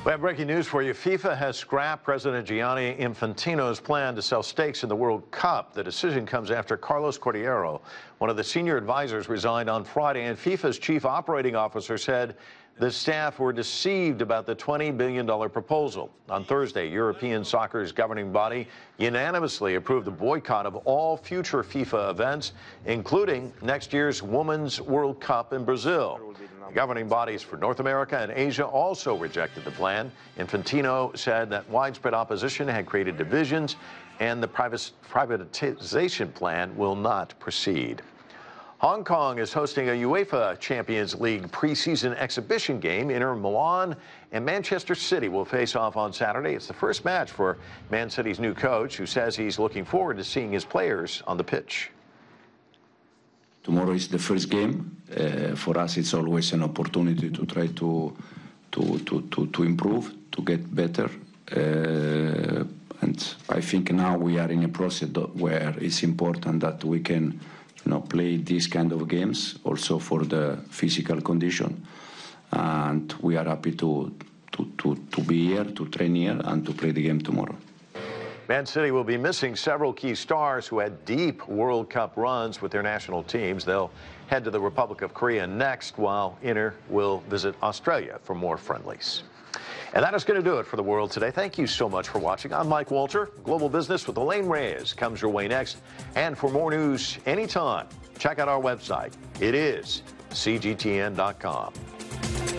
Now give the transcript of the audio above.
We have breaking news for you. FIFA has scrapped President Gianni Infantino's plan to sell stakes in the World Cup. The decision comes after Carlos Cordeiro, one of the senior advisors, resigned on Friday, and FIFA's chief operating officer said the staff were deceived about the $20 billion proposal. On Thursday, European soccer's governing body unanimously approved the boycott of all future FIFA events, including next year's Women's World Cup in Brazil. The governing bodies for North America and Asia also rejected the plan. Infantino said that widespread opposition had created divisions, and the privatization plan will not proceed. Hong Kong is hosting a UEFA Champions League preseason exhibition game. Inter Milan and Manchester City will face off on Saturday. It's the first match for Man City's new coach, who says he's looking forward to seeing his players on the pitch. Tomorrow is the first game. For us, it's always an opportunity to try to improve, to get better. And I think now we are in a process where it's important that we can, play these kind of games also for the physical condition. And we are happy to be here, to train here, and to play the game tomorrow. Man City will be missing several key stars who had deep World Cup runs with their national teams. They'll head to the Republic of Korea next, while Inter will visit Australia for more friendlies. And that is going to do it for the World Today. Thank you so much for watching. I'm Mike Walter. Global Business with Elaine Reyes comes your way next. And for more news anytime, check out our website. It is CGTN.com.